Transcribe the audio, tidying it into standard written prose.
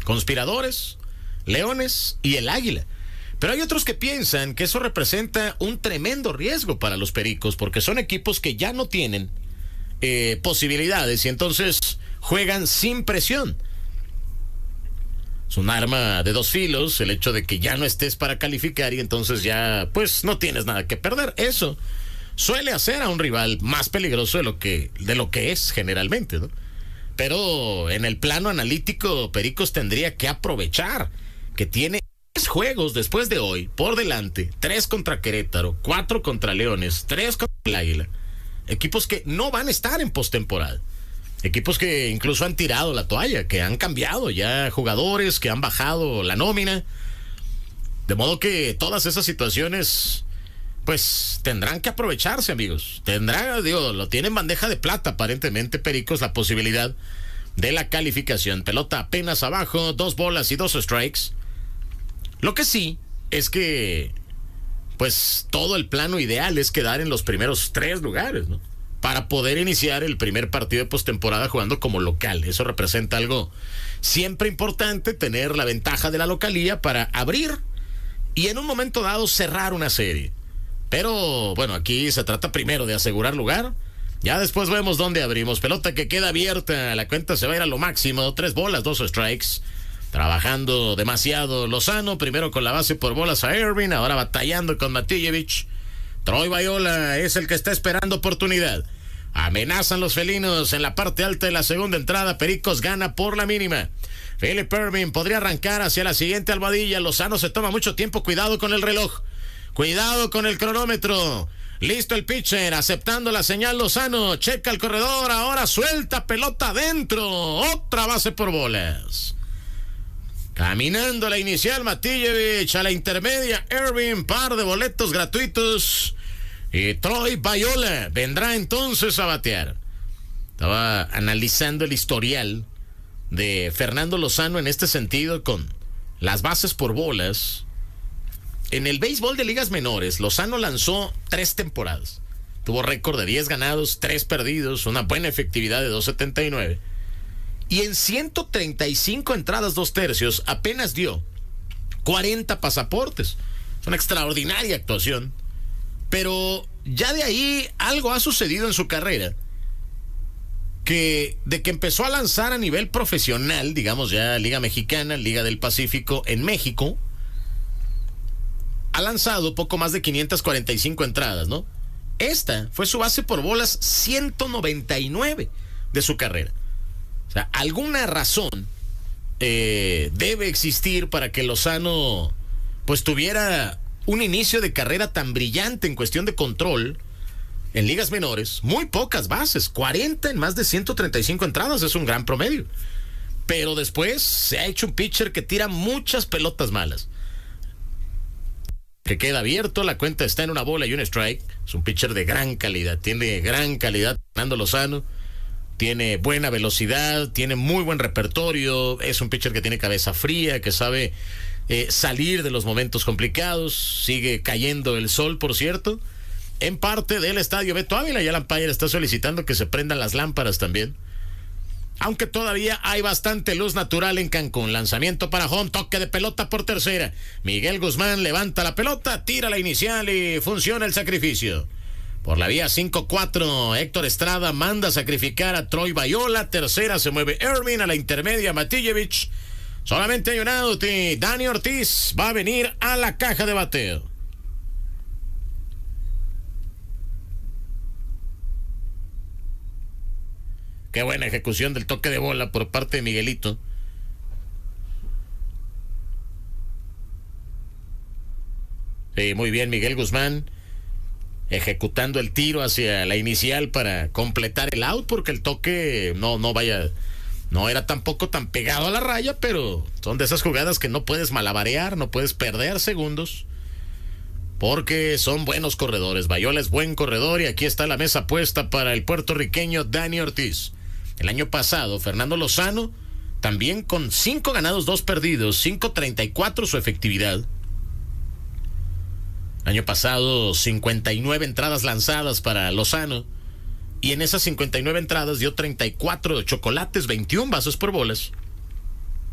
Conspiradores, Leones y el Águila. Pero hay otros que piensan que eso representa un tremendo riesgo para los Pericos, porque son equipos que ya no tienen posibilidades y entonces juegan sin presión. Es un arma de dos filos el hecho de que ya no estés para calificar y entonces ya pues no tienes nada que perder. Eso suele hacer a un rival más peligroso de lo que es generalmente, ¿no? Pero en el plano analítico, Pericos tendría que aprovechar que tiene 3 juegos después de hoy por delante, 3 contra Querétaro, 4 contra Leones, 3 contra el Águila. Equipos que no van a estar en postemporada. Equipos que incluso han tirado la toalla, que han cambiado ya jugadores, que han bajado la nómina. De modo que todas esas situaciones pues tendrán que aprovecharse, amigos. Lo tienen bandeja de plata aparentemente Pericos, la posibilidad de la calificación. Pelota apenas abajo, 2 bolas y 2 strikes. Lo que sí es que pues todo el plano ideal es quedar en los primeros 3 lugares, ¿no? Para poder iniciar el primer partido de postemporada jugando como local. Eso representa algo siempre importante, tener la ventaja de la localía para abrir y en un momento dado cerrar una serie. Pero bueno, aquí se trata primero de asegurar lugar. Ya después vemos dónde abrimos. Pelota que queda abierta, la cuenta se va a ir a lo máximo, 3 bolas, 2 strikes. Trabajando demasiado Lozano, primero con la base por bolas a Irving, ahora batallando con Matijevich. Troy Bayola es el que está esperando oportunidad. Amenazan los felinos en la parte alta de la segunda entrada. Pericos gana por la mínima. Philip Irving podría arrancar hacia la siguiente albadilla. Lozano se toma mucho tiempo, cuidado con el reloj. Cuidado con el cronómetro. Listo el pitcher, aceptando la señal Lozano. Checa el corredor, ahora suelta, pelota adentro. Otra base por bolas. Caminando la inicial Matijevich, a la intermedia Irving, par de boletos gratuitos. Y Troy Bayola vendrá entonces a batear. Estaba analizando el historial de Fernando Lozano en este sentido con las bases por bolas. En el béisbol de ligas menores, Lozano lanzó 3 temporadas. Tuvo récord de 10 ganados, 3 perdidos, una buena efectividad de 2.79. Y en 135 entradas 2/3 apenas dio 40 pasaportes. Es una extraordinaria actuación. Pero ya de ahí algo ha sucedido en su carrera. Que de que empezó a lanzar a nivel profesional, digamos ya Liga Mexicana, Liga del Pacífico en México, ha lanzado poco más de 545 entradas, ¿no? Esta fue su base por bolas 199 de su carrera. O sea, alguna razón debe existir para que Lozano pues tuviera un inicio de carrera tan brillante en cuestión de control en ligas menores. Muy pocas bases, 40 en más de 135 entradas, es un gran promedio. Pero después se ha hecho un pitcher que tira muchas pelotas malas. Que queda abierto, la cuenta está en 1 bola y 1 strike. Es un pitcher de gran calidad, tiene gran calidad Fernando Lozano. Tiene buena velocidad, tiene muy buen repertorio, es un pitcher que tiene cabeza fría, que sabe salir de los momentos complicados. Sigue cayendo el sol, por cierto, en parte del estadio Beto Ávila. Ya el umpire está solicitando que se prendan las lámparas también. Aunque todavía hay bastante luz natural en Cancún. Lanzamiento para home, toque de pelota por tercera. Miguel Guzmán levanta la pelota, tira la inicial y funciona el sacrificio. Por la vía 5-4, Héctor Estrada manda a sacrificar a Troy Bayola. Tercera se mueve Irving, a la intermedia Matijevich. Solamente hay un out y Dani Ortiz va a venir a la caja de bateo. Qué buena ejecución del toque de bola por parte de Miguelito. Sí, muy bien Miguel Guzmán, ejecutando el tiro hacia la inicial para completar el out, porque el toque no era tampoco tan pegado a la raya, pero son de esas jugadas que no puedes malabarear, no puedes perder segundos, porque son buenos corredores. Bayola es buen corredor y aquí está la mesa puesta para el puertorriqueño Dani Ortiz. El año pasado, Fernando Lozano, también con 5 ganados, 2 perdidos, 5.34 su efectividad. El año pasado, 59 entradas lanzadas para Lozano. Y en esas 59 entradas dio 34 chocolates, 21 bases por bolas.